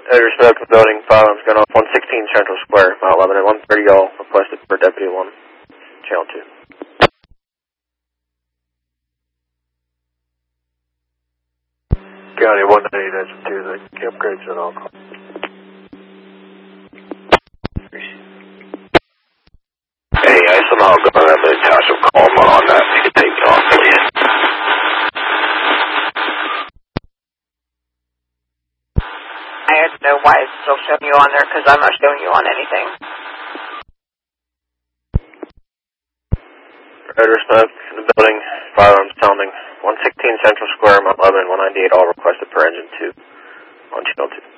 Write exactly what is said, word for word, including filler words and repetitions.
Hey, respect the building, firearms going off one sixteen Central Square, Mount Lebanon, one thirty all requested for Deputy one, Channel two. County one ninety, that's two, the campground's in alcohol. Hey, I somehow got that little township call on that. You can take it off, please. I have to know why it's still showing you on there, because I'm not showing you on anything. Red respect in the building, firearms sounding one sixteen Central Square, Mount Lebanon, one ninety-eight all requested per engine two on Channel two.